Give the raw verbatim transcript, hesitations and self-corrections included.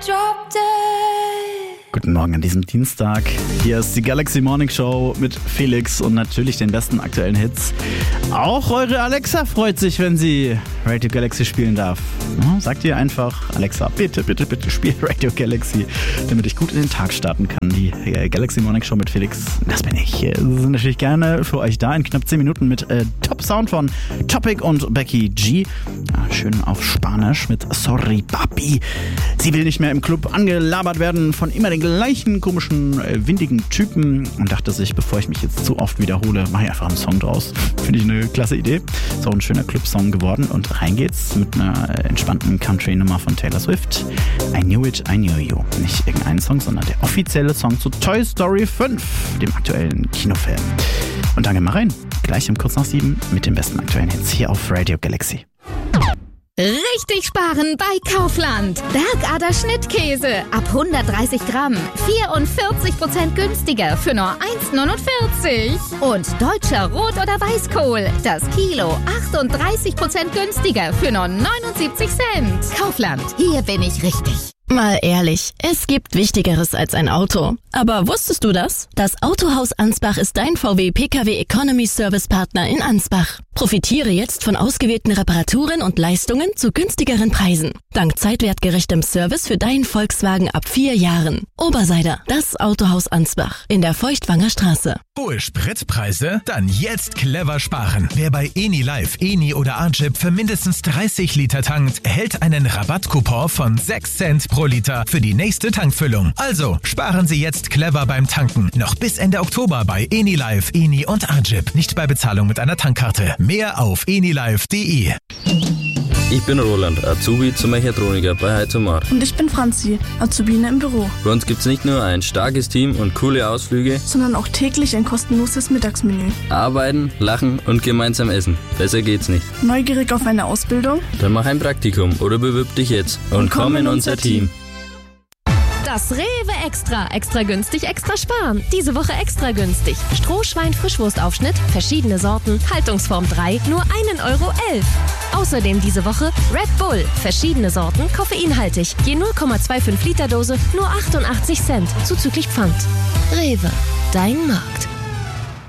drop dead. Guten Morgen an diesem Dienstag. Hier ist die Galaxy Morning Show mit Felix und natürlich den besten aktuellen Hits. Auch eure Alexa freut sich, wenn sie Radio Galaxy spielen darf. Ja, sagt ihr einfach, Alexa, bitte, bitte, bitte spiel Radio Galaxy, damit ich gut in den Tag starten kann. Die Galaxy Morning Show mit Felix, das bin ich. Wir sind natürlich gerne für euch da in knapp zehn Minuten mit äh, Top-Sound von Topic und Becky G. Ja, schön auf Spanisch mit Sorry Papi. Sie will nicht mehr im Club angelabert werden von immer den gleichen komischen, äh, windigen Typen und dachte sich, bevor ich mich jetzt zu oft wiederhole, mache ich einfach einen Song draus. Finde ich eine klasse Idee. Ist auch ein schöner Club-Song geworden und rein geht's mit einer äh, entspannten Country-Nummer von Taylor Swift. I Knew It, I Knew You. Nicht irgendein Song, sondern der offizielle Song zu Toy Story fünf, dem aktuellen Kinofilm. Und dann gehen wir rein. Gleich um kurz nach sieben mit den besten aktuellen Hits hier auf Radio Galaxy. Richtig sparen bei Kaufland. Bergader Schnittkäse ab hundertdreißig Gramm. vierundvierzig Prozent günstiger für nur eins neunundvierzig. Und deutscher Rot- oder Weißkohl. Das Kilo achtunddreißig Prozent günstiger für nur neunundsiebzig Cent. Kaufland, hier bin ich richtig. Mal ehrlich, es gibt Wichtigeres als ein Auto. Aber wusstest du das? Das Autohaus Ansbach ist dein V W P K W Economy Service Partner in Ansbach. Profitiere jetzt von ausgewählten Reparaturen und Leistungen zu günstigeren Preisen. Dank zeitwertgerechtem Service für deinen Volkswagen ab vier Jahren. Oberseider, das Autohaus Ansbach in der Feuchtwanger Straße. Hohe Spritpreise? Dann jetzt clever sparen. Wer bei Enilive, Eni oder Arjip für mindestens dreißig Liter tankt, erhält einen Rabattcoupon von sechs Cent pro Liter für die nächste Tankfüllung. Also sparen Sie jetzt clever beim Tanken. Noch bis Ende Oktober bei Enilive, Eni und Arjip. Nicht bei Bezahlung mit einer Tankkarte. Mehr auf enilive punkt de. Ich bin Roland, Azubi zum Mechatroniker bei Heizomar. Und ich bin Franzi, Azubine im Büro. Bei uns gibt's nicht nur ein starkes Team und coole Ausflüge, sondern auch täglich ein kostenloses Mittagsmenü. Arbeiten, lachen und gemeinsam essen. Besser geht's nicht. Neugierig auf eine Ausbildung? Dann mach ein Praktikum oder bewirb dich jetzt und, und komm in unser Team. Das Rewe Extra. Extra günstig, extra sparen. Diese Woche extra günstig. Strohschwein-Frischwurstaufschnitt, verschiedene Sorten, Haltungsform drei, nur einen Euro elf. Außerdem diese Woche Red Bull, verschiedene Sorten, koffeinhaltig. Je null Komma fünfundzwanzig Liter Dose, nur achtundachtzig Cent, zuzüglich Pfand. Rewe, dein Markt.